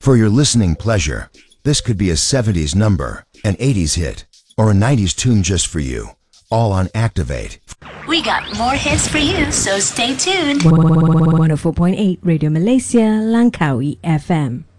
For your listening pleasure, this could be a 70s number, an 80s hit, or a 90s tune just for you, all on Activate. We got more hits for you, so stay tuned. 104.8 Radio Malaysia, Langkawi FM.